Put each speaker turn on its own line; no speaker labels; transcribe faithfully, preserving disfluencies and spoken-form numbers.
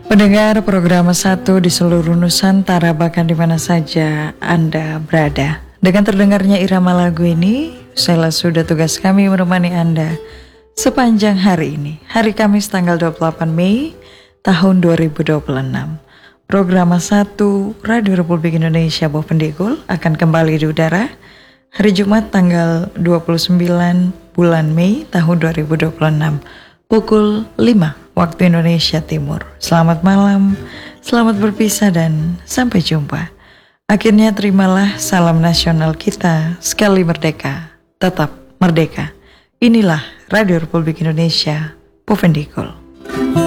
Pendengar program satu di seluruh Nusantara, bahkan di mana saja Anda berada. Dengan terdengarnya irama lagu ini, saya sudah tugas kami menemani Anda sepanjang hari ini. Hari Kamis tanggal dua puluh delapan Mei tahun dua ribu dua puluh enam. Program satu Radio Republik Indonesia Boh Pendikul akan kembali di udara hari Jumat tanggal dua puluh sembilan bulan Mei tahun dua ribu dua puluh enam. Pukul lima waktu Indonesia Timur. Selamat malam, selamat berpisah dan sampai jumpa. Akhirnya terimalah salam nasional kita, sekali merdeka, tetap merdeka. Inilah Radio Republik Indonesia, Boh Pendikul.